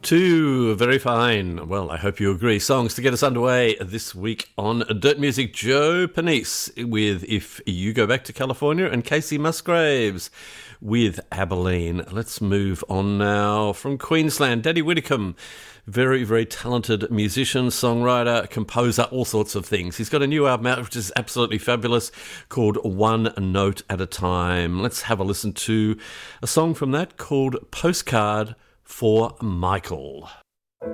Two very fine, well, I hope you agree, songs to get us underway this week on Dirt Music. Joe Panisse with If You Go Back to California, and Casey Musgraves with Abilene. Let's move on now from Queensland. Daddy Whitcomb, very, very talented musician, songwriter, composer, all sorts of things. He's got a new album out which is absolutely fabulous called One Note at a Time. Let's have a listen to a song from that called Postcard for Michael.